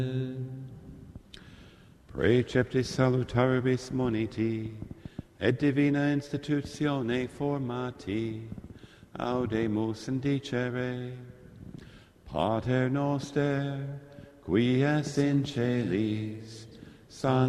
Precepti salutaribus moniti, et divina institutione formati, audemus indicere. Pater noster, qui es in celis,